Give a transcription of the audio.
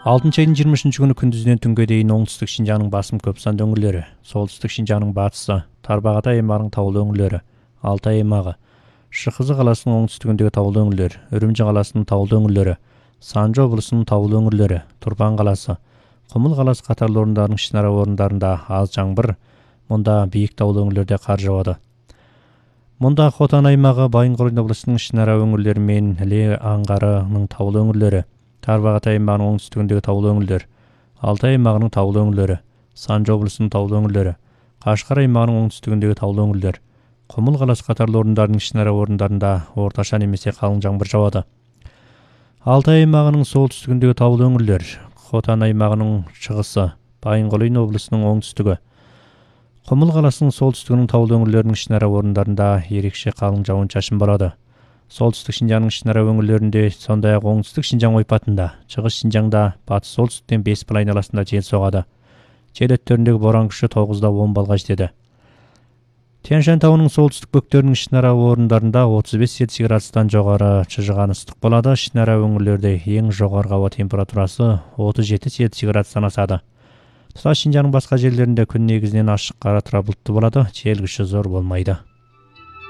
6 айдың 23 күні күндізден түнге дейін оңтүстік Шинжаңның басым көп санды өңірлері, солтүстік Шинжаңның батысы, Тарбағатай аймағының таулы өңірлері, Алтай аймағы, Шықызы қаласының оңтүстігіндегі таулы өңірлер, Үрімжі қаласының таулы өңірлері, Санжы облысының таулы өңірлері, Тұрпан қаласы, Құмыл қаласы қатарлы орындарының ішінара орындарында аз жаңбыр, мұнда биік таулы өңірлерде қар жауады. Мұнда Хотан аймағы, Байынқорын облысының ішінара өңірлері мен Іле аңғарының таулы өңірлері, Тарбағатай аймағының оңтүстігіндегі таулы өңірлер, Алтай аймағының таулы өңірлері, Санжы облысының таулы өңірлері, Қашқар аймағының оңтүстігіндегі таулы өңірлер, Құмыл қаласы қатарлы орындардың ішінара орындарында орташа немесе қалың жаңбыр жауады. Алтай аймағының солтүстігіндегі таулы өңірлер, Хотан аймағының шығысы, Байынқорын облысының оңтүстігі, Құмыл қаласының солтүстігінің таулы өңірлерінің ішінара орындарында ерекше қалың жауын-шашын болады. Солтүстік Шинжаңның ішінара өңірлерінде, сондай-ақ оңтүстік Шинжаң ойпатында, шығыс Шинжаңда, батыс солтүстіктен 5 миль айналасында жел соғады. Жел өттеріндегі боран күші 9-10 балға жетеді. Тянь-Шань тауының солтүстік бөктерінің ішінара орындарында 35 Цельсий градустан жоғары шыжыған ыстық болады. Ішінара өңірлерде ең жоғарғы ауа температурасы 37 Цельсий градустан асады. Тұтас Шинжаңның басқа жерлерінде күн негізінен ашық қара бұлтты болады, жел күші зор болмайды.